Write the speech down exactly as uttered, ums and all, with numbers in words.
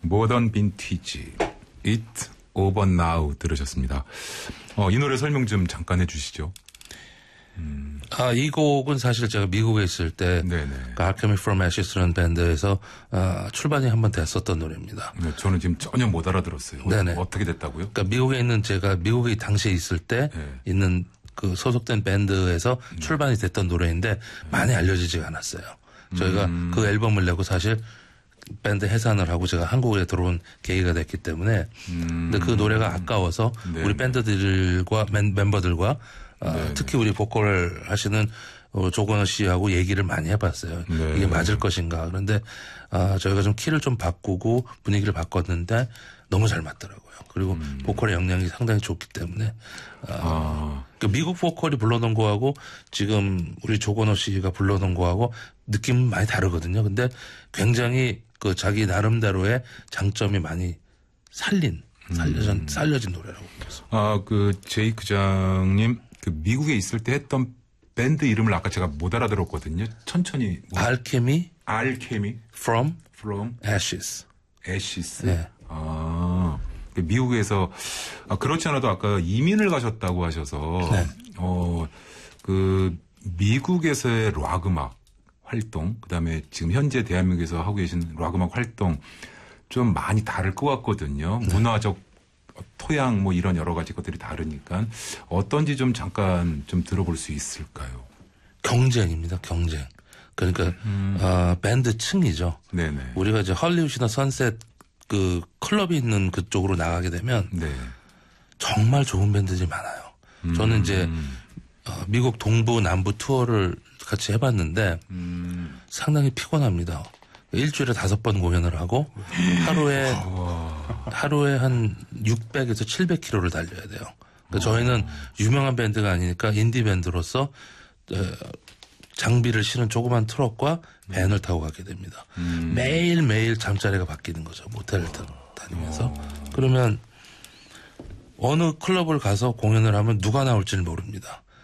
모던 빈티지 It Over Now 들으셨습니다. 어, 이 노래 설명 좀 잠깐 해주시죠. 음. 아, 이 곡은 사실 제가 미국에 있을 때 그 Alchemy from Ashes라는 밴드에서 아, 출반이 한번 됐었던 노래입니다. 네, 저는 지금 전혀 못 알아들었어요. 네네. 어떻게 됐다고요? 그러니까 미국에 있는 제가 미국에 당시에 있을 때 네. 있는 그 소속된 밴드에서 음. 출반이 됐던 노래인데 많이 알려지지가 않았어요. 저희가 음. 그 앨범을 내고 사실 밴드 해산을 하고 제가 한국에 들어온 계기가 됐기 때문에 음. 근데 그 노래가 아까워서 네네. 우리 밴드들과 멤, 멤버들과 어, 특히 우리 보컬 하시는 어, 조건호 씨하고 얘기를 많이 해봤어요. 네네. 이게 맞을 것인가. 그런데 어, 저희가 좀 키를 좀 바꾸고 분위기를 바꿨는데 너무 잘 맞더라고요. 그리고 음. 보컬의 역량이 상당히 좋기 때문에 어, 아. 그 미국 보컬이 불러놓은 거하고 지금 우리 조건호 씨가 불러놓은 거하고 느낌은 많이 다르거든요. 근데 굉장히 그 자기 나름대로의 장점이 많이 살린 살려진, 음. 살려진 노래라고 보겠습니다. 아, 그 제이크 장님 그 미국에 있을 때 했던 밴드 이름을 아까 제가 못 알아들었거든요. 천천히. 뭐. 알케미. 알케미. From. From. Ashes. Ashes. 네. 아, 미국에서 아, 그렇지 않아도 아까 이민을 가셨다고 하셔서 네. 어, 그 미국에서의 락 음악 활동, 그다음에 지금 현재 대한민국에서 하고 계신 락 음악 활동 좀 많이 다를 것 같거든요. 네. 문화적 토양 뭐 이런 여러 가지 것들이 다르니까 어떤지 좀 잠깐 좀 들어볼 수 있을까요? 경쟁입니다. 경쟁. 그러니까 음. 어, 밴드 층이죠. 네네. 우리가 이제 헐리우드나 선셋 그 클럽이 있는 그쪽으로 나가게 되면 네. 정말 좋은 밴드들이 많아요. 음. 저는 이제 어, 미국 동부 남부 투어를 같이 해봤는데 음. 상당히 피곤합니다. 일주일에 다섯 번 공연을 하고 하루에 하루에 한 육백에서 칠백 킬로미터를 달려야 돼요. 그러니까 저희는 유명한 밴드가 아니니까 인디 밴드로서 장비를 실은 조그만 트럭과 밴을 타고 가게 됩니다. 음. 매일 매일 잠자리가 바뀌는 거죠. 모텔을 다니면서. 그러면 어느 클럽을 가서 공연을 하면 누가 나올지를 모릅니다.